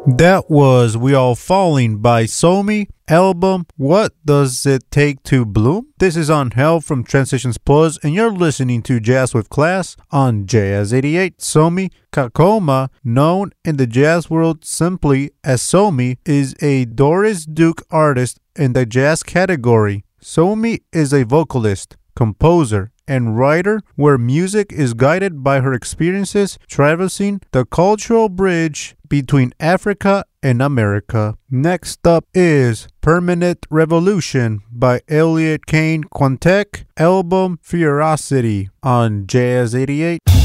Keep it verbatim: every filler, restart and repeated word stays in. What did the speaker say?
That was We All Falling by Somi, album What Does It Take to Bloom? This is Angel from Transitions Plus, and you're listening to Jazz with Class on Jazz eighty-eight. Somi Kakoma, known in the jazz world simply as Somi, is a Doris Duke artist in the jazz category. Somi is a vocalist, composer, and writer where music is guided by her experiences traversing the cultural bridge between Africa and America. Next up is Permanent Revolution by Elliot Kane Quantek, album Ferocity on Jazz eighty-eight.